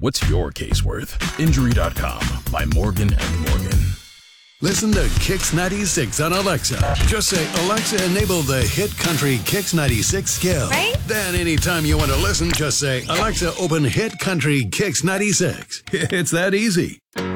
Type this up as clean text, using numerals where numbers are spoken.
What's your case worth? Injury.com by Morgan & Morgan. Listen to Kicks 96 on Alexa. Just say, Alexa, enable the hit country Kicks 96 skill. Right? Then anytime you want to listen, just say, Alexa, open hit country Kicks 96. It's that easy.